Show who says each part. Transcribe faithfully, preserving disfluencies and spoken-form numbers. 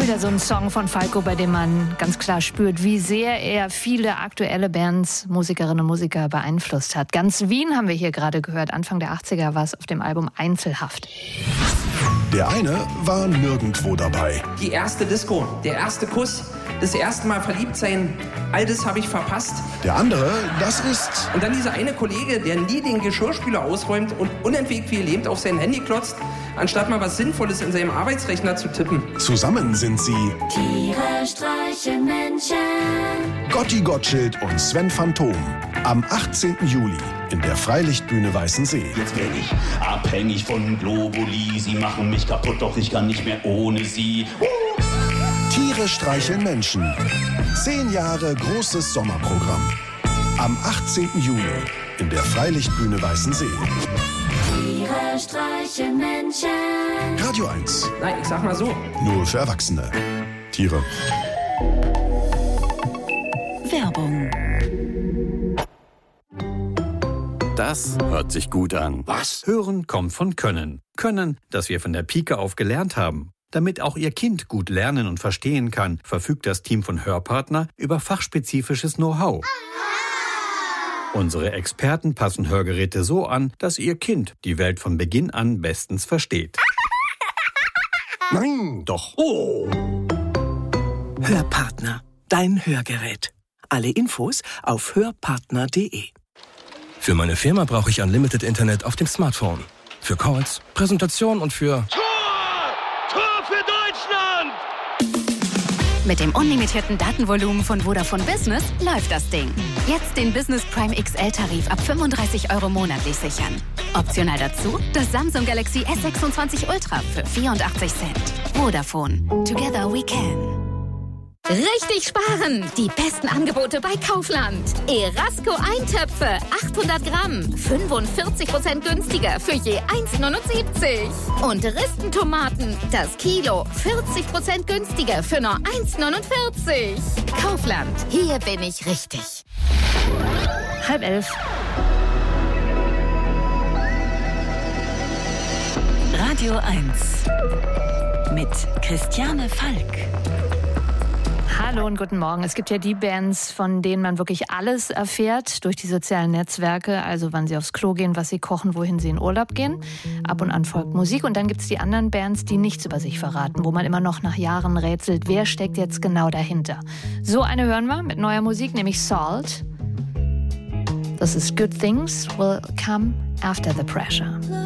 Speaker 1: wieder so ein Song von Falco, bei dem man ganz klar spürt, wie sehr er viele aktuelle Bands, Musikerinnen und Musiker beeinflusst hat. Ganz Wien haben wir hier gerade gehört. Anfang der achtziger war es auf dem Album Einzelhaft.
Speaker 2: Der eine war nirgendwo dabei.
Speaker 3: Die erste Disco, der erste Kuss, das erste Mal verliebt sein, all das habe ich verpasst.
Speaker 2: Der andere, das ist...
Speaker 3: Und dann dieser eine Kollege, der nie den Geschirrspüler ausräumt und unentwegt wie gelähmt auf sein Handy klotzt, anstatt mal was Sinnvolles in seinem Arbeitsrechner zu tippen.
Speaker 2: Zusammen sind sie
Speaker 4: Tiere streichen Menschen.
Speaker 2: Gotti Gottschild und Sven Phantom. Am achtzehnten Juli in der Freilichtbühne Weißensee.
Speaker 5: Jetzt bin ich abhängig von Globuli. Sie machen mich kaputt, doch ich kann nicht mehr ohne sie. Uh!
Speaker 2: Tiere streicheln Menschen. Zehn Jahre großes Sommerprogramm. Am achtzehnten Juli in der Freilichtbühne Weißensee.
Speaker 4: Tiere streichen Menschen.
Speaker 2: Radio eins.
Speaker 3: Nein, ich sag mal so.
Speaker 2: Nur für Erwachsene. Tiere.
Speaker 4: Werbung.
Speaker 6: Das hört sich gut an.
Speaker 5: Was?
Speaker 6: Hören kommt von Können. Können, das wir von der Pike auf gelernt haben. Damit auch Ihr Kind gut lernen und verstehen kann, verfügt das Team von Hörpartner über fachspezifisches Know-how. Unsere Experten passen Hörgeräte so an, dass Ihr Kind die Welt von Beginn an bestens versteht.
Speaker 2: Nein!
Speaker 6: Doch.
Speaker 5: Oh!
Speaker 7: Hörpartner, dein Hörgerät. Alle Infos auf hörpartner punkt de.
Speaker 8: Für meine Firma brauche ich Unlimited Internet auf dem Smartphone. Für Calls, Präsentation und für...
Speaker 9: Mit dem unlimitierten Datenvolumen von Vodafone Business läuft das Ding. Jetzt den Business Prime X L-Tarif ab fünfunddreißig Euro monatlich sichern. Optional dazu das Samsung Galaxy S sechsundzwanzig Ultra für vierundachtzig Cent. Vodafone. Together we can.
Speaker 10: Richtig sparen! Die besten Angebote bei Kaufland. Erasco Eintöpfe, achthundert Gramm, fünfundvierzig Prozent günstiger für je eins neunundsiebzig. Und Ristentomaten, das Kilo, vierzig Prozent günstiger für nur eins neunundvierzig. Kaufland, hier bin ich richtig.
Speaker 1: Halb elf.
Speaker 4: Radio eins mit Christiane Falk.
Speaker 1: Hallo und guten Morgen. Es gibt ja die Bands, von denen man wirklich alles erfährt durch die sozialen Netzwerke. Also wann sie aufs Klo gehen, was sie kochen, wohin sie in Urlaub gehen. Ab und an folgt Musik. Und dann gibt es die anderen Bands, die nichts über sich verraten, wo man immer noch nach Jahren rätselt, wer steckt jetzt genau dahinter. So eine hören wir mit neuer Musik, nämlich Salt. Das ist Good Things Will Come After the Pressure.